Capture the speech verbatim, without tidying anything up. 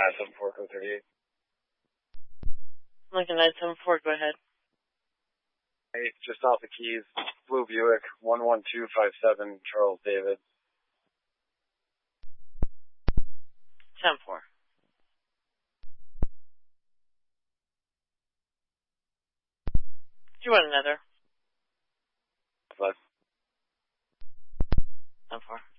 nine seven four, code thirty-eight. Lincoln nine seven four, go ahead. Hey, just off the Keys, Blue Buick, one one two five seven, Charles David. ten four. Do you want another? Five. ten four.